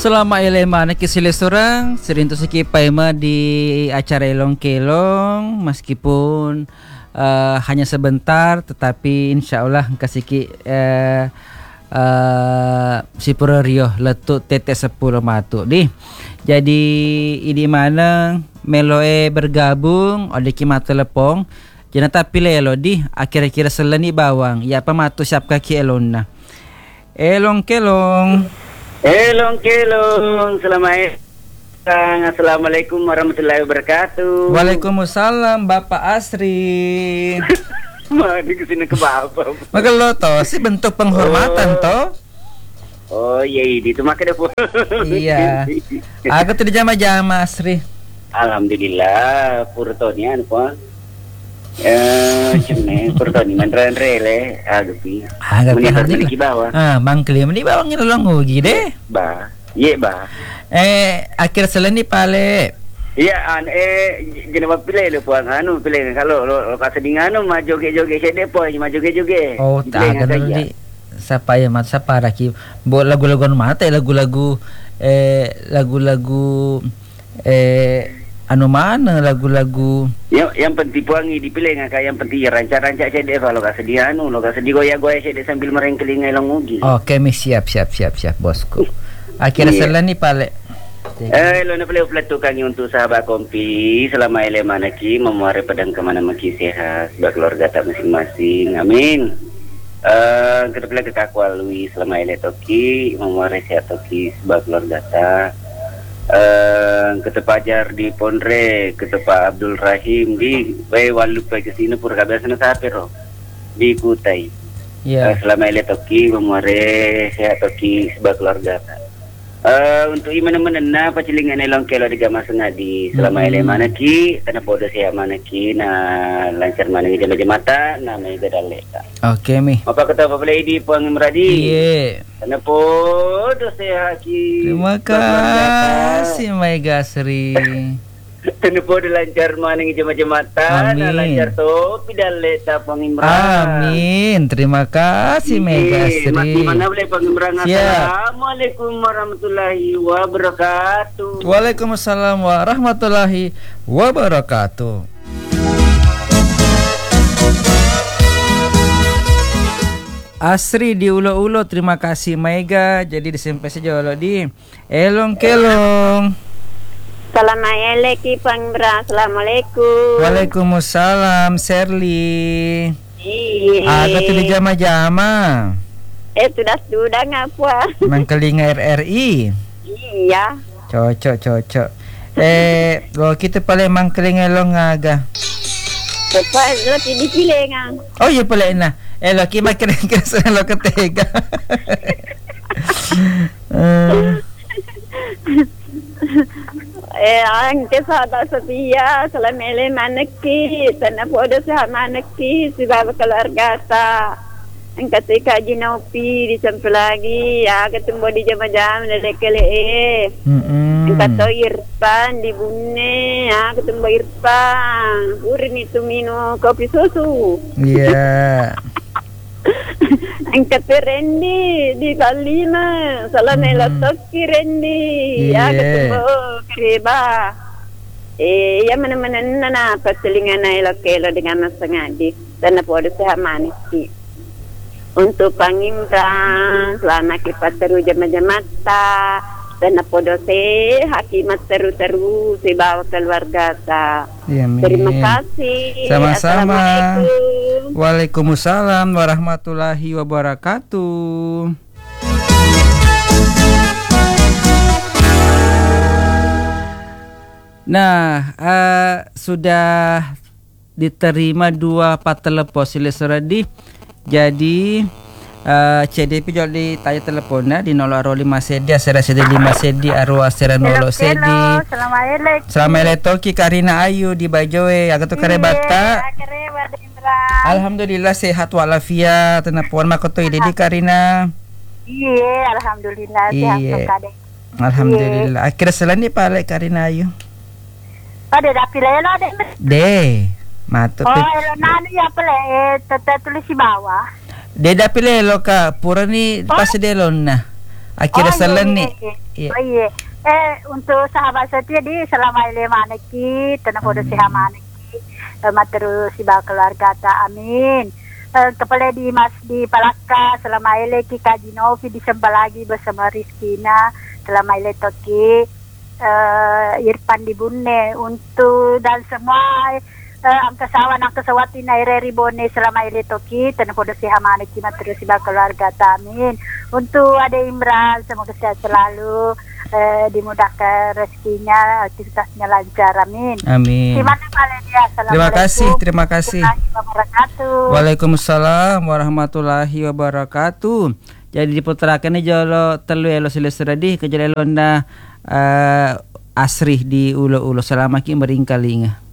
Selama elema nak kisile sorang serintu sekipai ma di acara Elong Kelong meskipun hanya sebentar tetapi insyaallah kasiki si Purario letuk tete 10 matu di. Jadi ini mana meloe bergabung odeki mata lepong jana tapi lelo di akhir-akhir seleni bawang ya apa matu siap kaki elonna. Elong Kelong. Elong Kelong, Assalamualaikum warahmatullahi wabarakatuh. Waalaikumsalam Bapak Asri. Mari kesini ke Bapak. Maka lo toh si bentuk penghormatan toh. Oh iya itu maka dapur. Iya. Aku tuh jama-jama Asri. Alhamdulillah purtonya apa? Cemne purtoni mandaran rele agapi. Agak menihar di bawah. Mangkli meni bawang ngilong ugi deh. Ba. Ye ba. Akhir seleni pale. Iya gini pilih lo puang pilih kalau lo kasih di mah joget-joget saya depo mah joget-joget. Oh tak ada di siapa ya mat siapa lagi buat lagu-lagu mata lagu-lagu mana lagu-lagu yang penting puangi dipilih ngaka yang penting rancak-rancak saya deh kalau kasih di lo kasih di goyah-goyah saya deh sambil merengkeling ngelong ugi. Oke mi siap bosku. Akhirnya seleni pale. Lo na pala uplat untuk sahabat kompi selama elema naki memuari pedang kemana maki sehat sebagai keluarga tak masing-masing. Amin. Kita pala kekakwalui selama ele toki memuari sehat toki sebagai keluarga tak. Ketepajar di Pondre, ketepa Abdul Rahim di Walu ke sini pur kabiasana sapero di Kutai. Yeah. Selama ele toki memuari sehat toki sebagai keluarga tak. Untuk iman menena pacilingan elong kelo di gama sengadi selama ele manaki tanah podo saya manaki na lancar manaki jama-jamata na may gadaleta. Oke mi. Apa kata apa boleh di puang meradi? Iya. Tanah podo saya ki. Terima kasih Mega Sri. Tanah podo lancar manaki jama-jamata na lancar topi daleta pangimra. Amin. Terima kasih Mega Sri. Mati mana boleh pangimra. Assalamualaikum warahmatullahi wabarakatuh. Waalaikumsalam warahmatullahi wabarakatuh. Asri di ulo-ulo terima kasih Mega. Jadi disimpan saja lo di Elong Kelong. Assalamualaikum. Waalaikumsalam Sherly. Iya. Agak tuh jama-jama. Sudah ngapa? Mangkelinga RRI. Iya. Cocok. Lo kita paling mangkelinga lo ngaga. Cepat lo dipilih ngang. Oh iya paling nah. Lo kita kira-kira lo ketega. Ang kesada setia selama ele manaki tanah podo sehat manaki sebab keluarga ta ang ketika jinopi disampai lagi ya ketemu di jam-jam lelekele ang kato Irfan di Bune ya ketemu Irfan urin itu minum kopi susu ang kata Randy di Kalima salah nelotoki Randy ya ketemu Kriba ya mana-mana nana paselingan elok-elok dengan mas ngadi dan apa ada sehat manis untuk pangimra selama kita teru jama-jamata dan apa dose hakimat teru-teru sebawa keluarga ta. Terima kasih. Sama-sama. Waalaikumsalam warahmatullahi wabarakatuh. Nah, sudah diterima 2 patelepon silesradi. Jadi CDP jual di tanya teleponnya di 005 sedi asera sedi 5 sedi arwah asera 0 sedi. Assalamualaikum Ki Karina Ayu di Bajoe agak tu kare bata. Alhamdulillah sehat walafiat tenapuan makoto ide di Karina. Iya, alhamdulillah sehat sekali. Alhamdulillah. Akhir selani pale Karina Ayu. Ada dapil elo de. Matut. Oh, nani ya pale tulis di bawah. Deda pilih lo ka pura ni pasidelo na. Akhirnya selen nih. Iya. Oh iya. Untuk sahabat setia di selama ile maneki tanah podo sehat maneki terus si keluarga ta amin. Kepala di Mas di Palaka selama ile ki Kajinovi disembah lagi bersama Rizkina selama ile toki Irfan di Bunne untuk dan semua angkasawan angkasawati naireri bone selama ile toki tanah podo sehat maneki terus si keluarga ta amin. Untuk Ade Imran semoga sehat selalu. Dimudahkan rezekinya, aktivitasnya lancar, amin. Amin. Terima kasih. Waalaikumsalam warahmatullahi wabarakatuh. Jadi diputerakan jolo telu elo silesradi kejalelona asrih di ulo-ulo selama ki meringkalinga.